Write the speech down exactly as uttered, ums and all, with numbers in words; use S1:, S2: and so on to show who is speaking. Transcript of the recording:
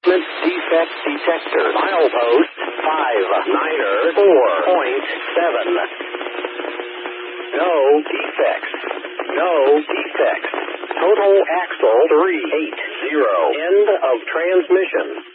S1: Defect detector. Milepost five niner four point seven. No defects. No defects. Total axle three eight zero. End of transmission.